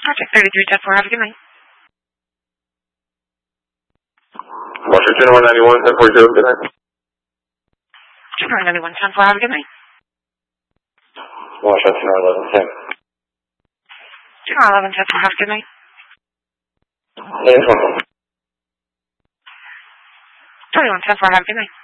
Project 33-4, have a good night. Washington 191, 1042, good night. 191, 10-4, have a good night. Washington 11, 10. 11, 10-4, have a good night. 21. 21, 10-4, have a good night.